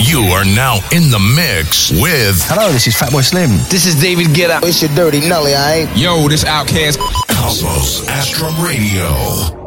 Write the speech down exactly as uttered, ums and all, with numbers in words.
You are now in the mix with... Hello, this is Fatboy Slim. This is David Guetta. It's your Dirty Nelly, alright? Yo, this Outkast. Cosmos Astrum Radio.